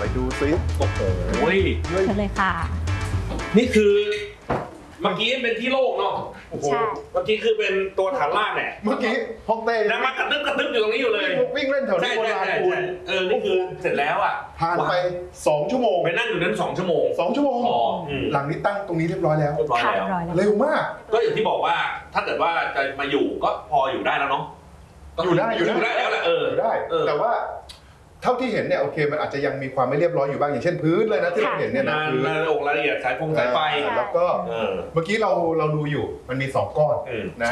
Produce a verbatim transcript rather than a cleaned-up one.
ไปดูซิโอ้โหเชิญเลยค่ะนี่คือเมื่อกี้เป็นที่โล่งเนาะโอ้โหใช่เมื่อกี้คือเป็นตัวฐานล่างเนี่ยเมื่อกี้ห้องเต้แล้วมากระตึ๊บกระตึ๊บอยู่ตรงนี้อยู่เลยวิ่งเล่นแถวใช่นี้โบใช่ราณใช่คุณเออนี่คือเสร็จแล้วอ่ะผ่านไปสองชั่วโมงไปนั่งอยู่นั้นสองชั่วโมงสองชั่วโมงอ๋ออืมหลังนี้ตั้งตรงนี้เรียบร้อยแล้วเรียบร้อยค่ะแล้วร้อยแล้วเร็วมากก็อย่างที่บอกว่าถ้าเกิดว่าจะมาอยู่ก็พออยู่ได้แล้วเนาะอยู่ได้อยู่ได้อยู่ได้แล้วแหละเอออยู่ได้เออแต่ว่าเท่าที่เห็นเนี่ยโอเคมันอาจจะยังมีความไม่เรียบร้อยอยู่บ้างอย่างเช่นพื้นเลยนะที่เราเห็นเนี่ยนะงานพื้นรายละเอียดรายละเอียดสายฟงสายไฟแล้วก็เออเมื่อกี้เราเราดูอยู่มันมีสองก้อนอืมนะ